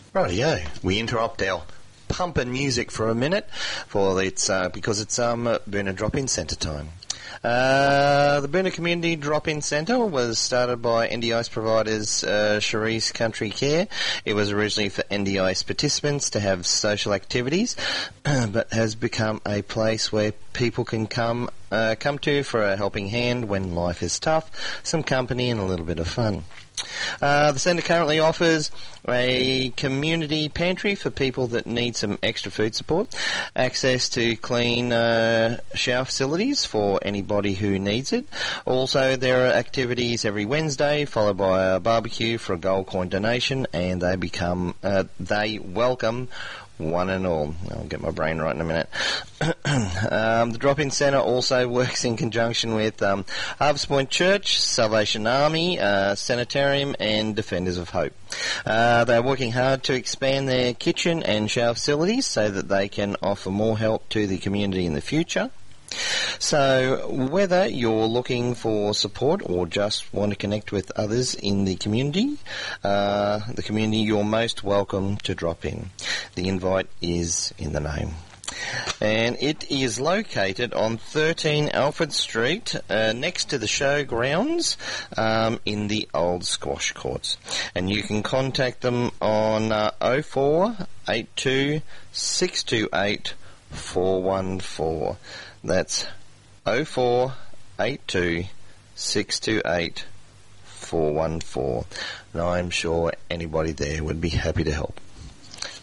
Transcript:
Rightio, we interrupt our pumping music for a minute because it's Boonah Drop-In Centre time. The Boonah Community Drop-In Centre was started by NDIS providers Charisse Country Care. It was originally for NDIS participants to have social activities, but has become a place where people can come to for a helping hand when life is tough, some company and a little bit of fun. The centre currently offers a community pantry for people that need some extra food support, access to clean shower facilities for anybody who needs it. Also, there are activities every Wednesday, followed by a barbecue for a gold coin donation, and they welcome one and all. I'll get my brain right in a minute. The Drop-In Centre also works in conjunction with Harvest Point Church, Salvation Army, Sanitarium and Defenders of Hope. They're working hard to expand their kitchen and shower facilities so that they can offer more help to the community in the future. So whether you're looking for support or just want to connect with others in the community, you're most welcome to drop in. The invite is in the name. And it is located on 13 Alfred Street, next to the showgrounds, in the old squash courts. And you can contact them on 0482 628 414. That's 0482 628 414. And I'm sure anybody there would be happy to help.